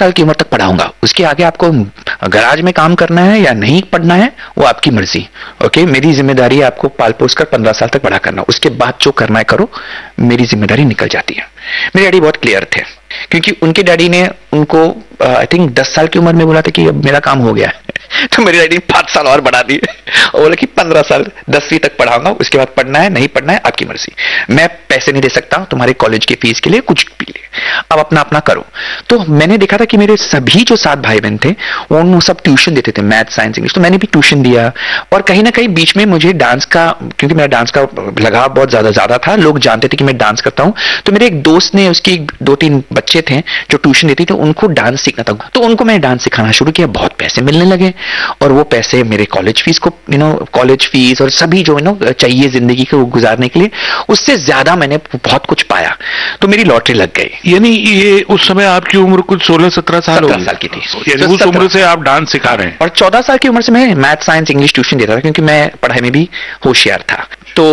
साल की उम्र तक पढ़ाऊंगा, उसके आगे आपको गराज में काम करना है या नहीं पढ़ना है वो आपकी मर्जी। ओके, मेरी जिम्मेदारी है आपको पाल पोस कर 15 साल तक बड़ा करना, उसके बाद जो करना है करो, मेरी जिम्मेदारी निकल जाती है। मेरे डैडी बहुत क्लियर थे, क्योंकि उनके डैडी ने उनको आई थिंक 10 साल की उम्र में बोला था कि अब मेरा काम हो गया है तो मेरे डैडी ने 5 साल और बढ़ा दिए और बोला कि 15 साल 10वीं तक पढ़ाऊंगा, उसके बाद पढ़ना है नहीं पढ़ना है आपकी मर्जी, मैं पैसे नहीं दे सकता तुम्हारे कॉलेज की फीस के लिए, कुछ भी लिए, अब अपना अपना करो। तो मैंने देखा था कि मेरे सभी जो 7 भाई बहन थे वो सब ट्यूशन देते थे, मैथ साइंस इंग्लिश, तो मैंने भी ट्यूशन दिया। और कहीं ना कहीं बीच में मुझे डांस का, क्योंकि मेरा डांस का लगाव बहुत ज्यादा था, लोग जानते थे कि मैं डांस करता हूं, तो मेरे एक दोस्त ने, उसकी 2-3 बच्चे थे जो ट्यूशन देते थे, उनको डांस सीखना था, तो उनको मैंने डांस सिखाना शुरू किया, बहुत पैसे मिलने लगे और वो पैसे मेरे कॉलेज फीस को कॉलेज फीस और सभी जो चाहिए जिंदगी को गुजारने के लिए, उससे ज्यादा मैंने बहुत कुछ पाया, तो मेरी लॉटरी लग गई। यानी ये उस समय आपकी उम्र कुछ 16-17 साल 17 साल की थी, यानी उस उम्र से आप डांस सिखा रहे हैं। और 14 साल की उम्र से मैं मैथ साइंस इंग्लिश ट्यूशन देता था, क्योंकि मैं पढ़ाई में भी होशियार था। तो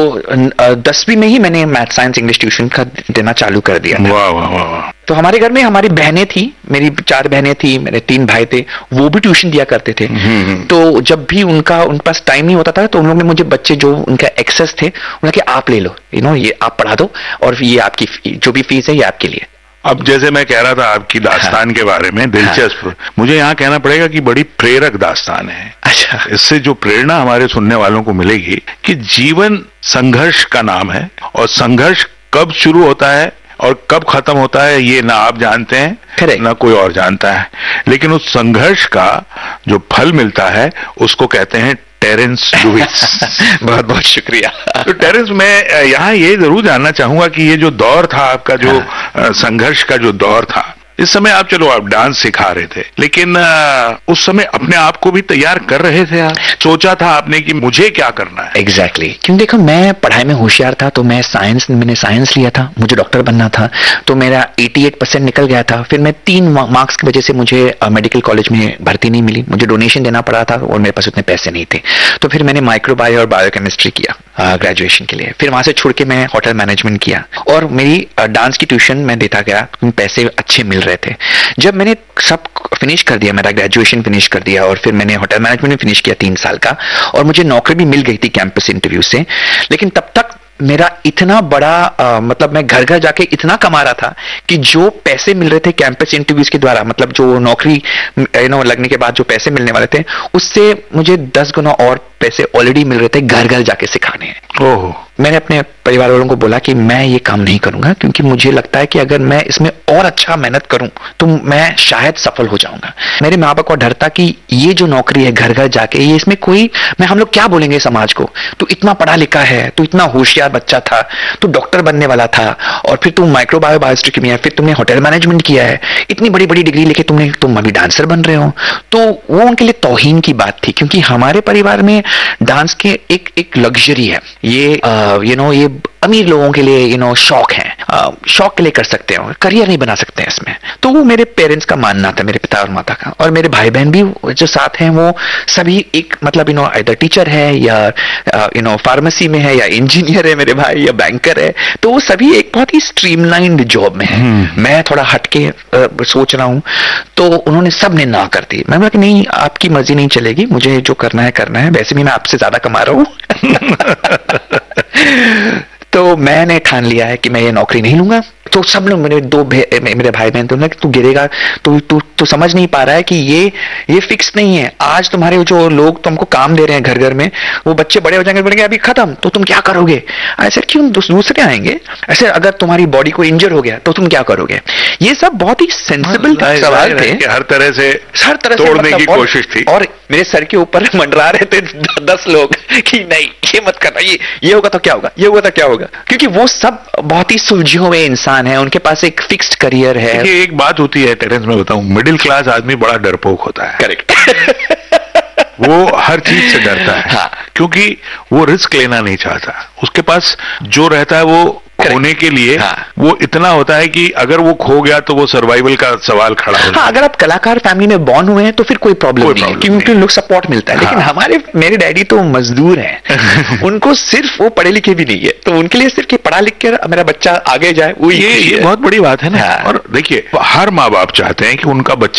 10वीं में ही मैंने मैथ साइंस इंग्लिश ट्यूशन का देना चालू कर दिया था। वाह वाह वाह। तो हमारे घर में हमारी बहनें थी, मेरी 4 बहनें थी, मेरे 3 भाई थे, वो भी ट्यूशन दिया करते थे। तो जब भी उन पास टाइम नहीं होता था तो उन लोगों ने मुझे, बच्चे जो उनका एक्सेस थे, उन्होंने कि आप ले लो, ये आप पढ़ा दो और ये आपकी जो भी फीस है ये आपके लिए। अब जैसे मैं कह रहा था आपकी दास्तान के बारे में, दिलचस्प, मुझे यहाँ कहना पड़ेगा कि बड़ी प्रेरक दास्तान है। अच्छा। इससे जो प्रेरणा हमारे सुनने वालों को मिलेगी कि जीवन संघर्ष का नाम है और संघर्ष कब शुरू होता है और कब खत्म होता है ये ना आप जानते हैं ना कोई और जानता है, लेकिन उस संघर्ष का जो फल मिलता है उसको कहते हैं टेरेंस लुइस। बहुत बहुत शुक्रिया। तो टेरेंस, मैं यहाँ ये जरूर जानना चाहूंगा कि ये जो दौर था आपका, जो संघर्ष का जो दौर था, इस समय आप, चलो आप डांस सिखा रहे थे, लेकिन उस समय अपने आप को भी तैयार कर रहे थे आप? सोचा था आपने कि मुझे क्या करना है? एग्जैक्टली क्योंकि देखो मैं पढ़ाई में होशियार था, तो मैंने साइंस लिया था, मुझे डॉक्टर बनना था, तो मेरा 88% निकल गया था। फिर मैं 3 मार्क्स की वजह से मुझे मेडिकल कॉलेज में भर्ती नहीं मिली, मुझे डोनेशन देना पड़ा था और मेरे पास उतने पैसे नहीं थे। तो फिर मैंने माइक्रोबायो और बायोकेमिस्ट्री किया ग्रेजुएशन के लिए। फिर वहां से छोड़ के मैं होटल मैनेजमेंट किया और मेरी डांस की ट्यूशन मैं देता गया, पैसे अच्छे मिल रहे थे। जब मैंने सब फिनिश कर दिया, मेरा ग्रेजुएशन फिनिश कर दिया और फिर मैंने होटल मैनेजमेंट में फिनिश किया 3 साल का, और मुझे नौकरी भी मिल गई थी कैंपस इंटरव्यू से, लेकिन तब तक मेरा इतना बड़ा मतलब मैं घर घर जाके इतना कमा रहा था कि जो पैसे मिल रहे थे कैंपस इंटरव्यूज के द्वारा, मतलब जो नौकरी लगने के बाद जो पैसे मिलने वाले थे, उससे मुझे 10 गुना और पैसे ऑलरेडी मिल रहे थे घर घर जाके सिखाने हैं। ओह। मैंने अपने परिवार वालों को बोला कि मैं ये काम नहीं करूंगा, क्योंकि मुझे लगता है कि अगर मैं इसमें और अच्छा मेहनत करूं तो मैं शायद सफल हो जाऊंगा। मेरे माँ बाप को डर था कि ये जो नौकरी है घर घर जाके, ये इसमें कोई, हम लोग क्या बोलेंगे समाज को, तू इतना पढ़ा लिखा है, तू इतना होशियार बच्चा था, तू डॉक्टर बनने वाला था, और फिर तुम माइक्रोबायो बायोस्टिक में है, फिर तुमने होटल मैनेजमेंट किया है, इतनी बड़ी बड़ी डिग्री लेके तुम अभी डांसर बन रहे हो। तो वो उनके लिए तौहीन की बात थी, क्योंकि हमारे परिवार में डांस के एक लग्जरी है, ये ये अमीर लोगों के लिए शौक है, शौक के लिए कर सकते हो, करियर नहीं बना सकते हैं इसमें। तो वो मेरे पेरेंट्स का मानना था, मेरे पिता और माता का। और मेरे भाई बहन भी जो साथ हैं वो सभी एक मतलब इधर टीचर है या फार्मेसी में है या इंजीनियर है मेरे भाई, या बैंकर है, तो वो सभी एक बहुत ही स्ट्रीमलाइंड जॉब में है। मैं थोड़ा हटके सोच रहा हूँ, तो उन्होंने सबने ना कर दी। मैं बोला कि नहीं, आपकी मर्जी नहीं चलेगी, मुझे जो करना है करना है, वैसे भी मैं आपसे ज्यादा कमा रहा हूँ। तो मैंने ठान लिया है कि मैं ये नौकरी नहीं लूंगा। तो सब लोग, मेरे भाई बहन, तुमने तू गिरेगा, तू समझ नहीं पा रहा है कि ये फिक्स नहीं है। आज तुम्हारे जो लोग तुमको काम दे रहे हैं घर घर में, वो बच्चे बड़े हो जाएंगे, बोलेंगे अभी खत्म, तो तुम क्या करोगे? ऐसे क्यों दूसरे आएंगे? ऐसे अगर तुम्हारी बॉडी को इंजर हो गया तो तुम क्या करोगे? ये सब बहुत ही सेंसिबल सवाल थे, हर तरह से तोड़ने की कोशिश थी। और मेरे सर के ऊपर मंडरा रहे थे 10 लोग कि नहीं, ये मत करना, ये होगा तो क्या होगा, ये होगा तो क्या होगा, क्योंकि वो सब बहुत ही सुलझे हुए इंसान है, उनके पास एक फिक्स्ड करियर है। एक बात होती है टेरेंस, मैं बताऊं, मिडिल क्लास आदमी बड़ा डरपोक होता है। करेक्ट। वो हर चीज से डरता है। हाँ। क्योंकि वो रिस्क लेना नहीं चाहता। उसके पास जो रहता है वो खोने के लिए वो इतना होता है कि अगर वो खो गया तो वो सर्वाइवल का सवाल खड़ा होता है। हाँ, अगर आप कलाकार फैमिली में बॉर्न हुए हैं तो फिर कोई प्रॉब्लम नहीं है, क्योंकि लोग सपोर्ट मिलता है। लेकिन मेरे डैडी तो मजदूर हैं। उनको सिर्फ वो पढ़े लिखे भी नहीं है, तो उनके लिए सिर्फ पढ़ा लिख कर मेरा बच्चा आगे जाए, वो ये बहुत बड़ी बात है ना। और देखिए, हर माँ बाप चाहते हैं कि उनका बच्चा